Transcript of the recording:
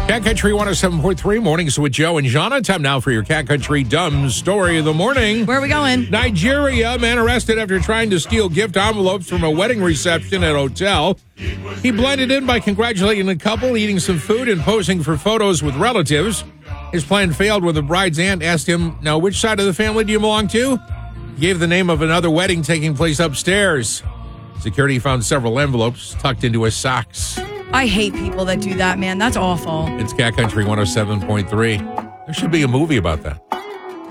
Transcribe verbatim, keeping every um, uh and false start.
Cat Country one oh seven point three, mornings with Joe and Jana. Time now for your Cat Country Dumb Story of the Morning. Where are we going? Nigeria, man arrested after trying to steal gift envelopes from a wedding reception at a hotel. He blended in by congratulating the couple, eating some food, and posing for photos with relatives. His plan failed when the bride's aunt asked him, now, which side of the family do you belong to? He gave the name of another wedding taking place upstairs. Security found several envelopes tucked into his socks. I hate people that do that, man. That's awful. It's Cat Country one oh seven point three. There should be a movie about that.